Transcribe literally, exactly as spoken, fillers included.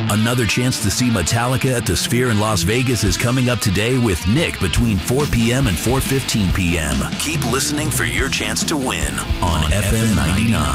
Another chance to see Metallica at the Sphere in Las Vegas is coming up today with Nick between four p.m. and four fifteen p.m. Keep listening for your chance to win on F M ninety-nine.